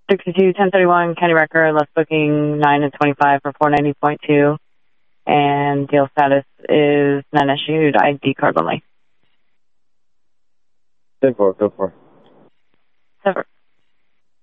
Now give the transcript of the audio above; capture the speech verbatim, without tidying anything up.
sixty-two ten thirty-one, County Record, left booking nine and twenty-five for four ninety point two. And deal status is none issued, I D card only. ten four, go for. Sever.